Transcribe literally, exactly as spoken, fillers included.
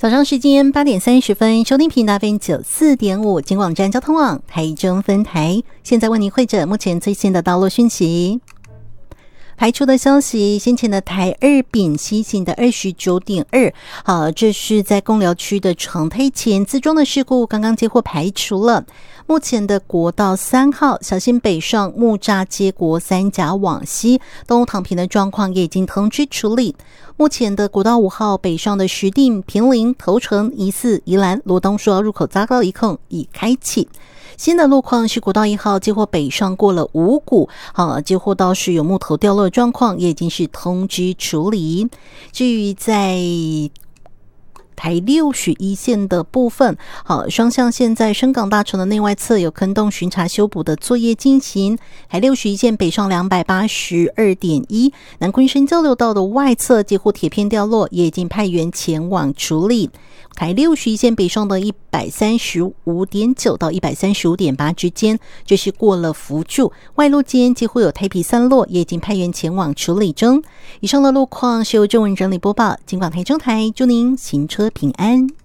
早上时间八点三十分，收听频道 F M 九四点五，金广站交通网台中分台，现在为您汇整目前最新的道路讯息。排除的消息，先前的台二丙西行的二十九点二，好，这是在贡寮区的长泰前自撞的事故，刚刚接获排除了。目前的国道三号小心北上木栅街国三甲往西东塘坪的状况也已经通知处理。目前的国道五号北上的石碇、坪林、头城、宜四、宜兰、罗东树入口匝道一控已开启。新的路况是国道一号接获北上过了五股，好，接获到是有木头掉落的状况，也已经是通知处理。至于在台六十一线的部分，好，双向线在深港大城的内外侧有坑洞巡查修补的作业进行。台六十一线北上两百八十二点一，南昆生交流道的外侧接获铁片掉落，也已经派员前往处理。台六十一线北上的一百三十五点九到一百三十五点八之间，这是过了福柱外路间几乎有胎皮散落，也已经派员前往处理中。以上的路况是由郑文整理播报，金广台中台，祝您行车平安。